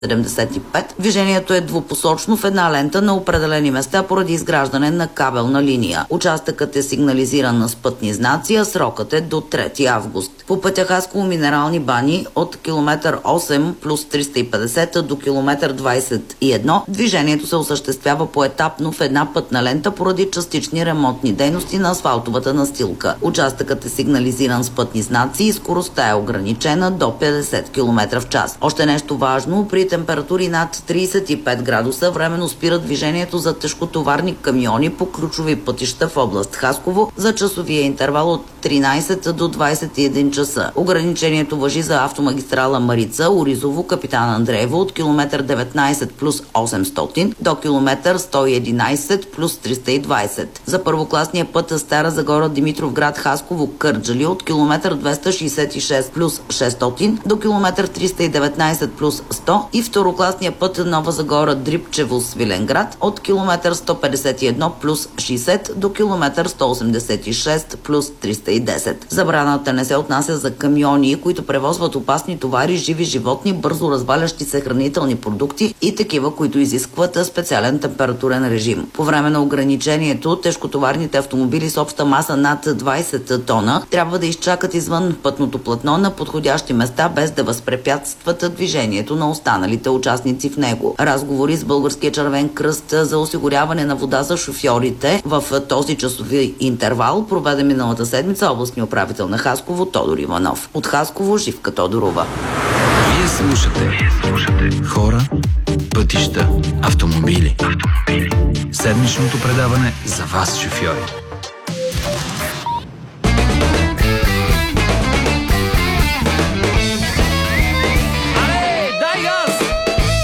75. Движението е двупосочно в една лента на определени места поради изграждане на кабелна линия. Участъкът е сигнализиран с пътни знаци, а срокът е до 3 август. По пътя Хасково Минерални бани от километър 8 плюс 350 до километър 21 движението се осъществява поетапно в една пътна лента поради частични ремонтни дейности на асфалтовата настилка. Участъкът е сигнализиран с пътни знаци и скоростта е ограничена до 50 км в час. Още нещо важно, при температури над 35 градуса временно спира движението за тежкотоварни камиони по ключови пътища в област Хасково за часовия интервал от 13 до 21 часа. Ограничението важи за автомагистрала Марица, Оризово, Капитан Андреево от километър 19 плюс 800 до километър 111 плюс 320. За първокласния път Стара Загора Димитровград Хасково Кърджали от километър 266 плюс 600 до километър 319 плюс 100 и второкласния път Нова Загора Дрипчево Свиленград от километър 151 плюс 60 до километър 186 плюс 310. Забраната не се отнася за камиони, които превозват опасни товари, живи животни, бързо развалящи се хранителни продукти и такива, които изискват специален температурен режим. По време на ограничението, тежкотоварните автомобили с обща маса над 20 тона трябва да изчакат извън пътното платно на подходящи места, без да възпрепятстват движението на останалите участници в него. Разговори с Българския червен кръст за осигуряване на вода за шофьорите в този часови интервал проведе миналата седмица областния управител на Хасково Тодор Иванов. От Хасково Живка Тодорова. Вие слушате Хора, пътища, автомобили. Седмичното предаване за вас, шофьори.